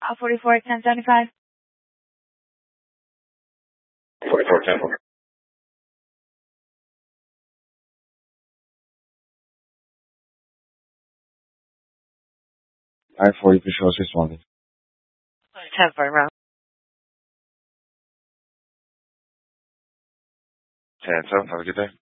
44 1075. 44 Temple. I-40 Patrol 620. 10-4 round. 10-7, have a good day.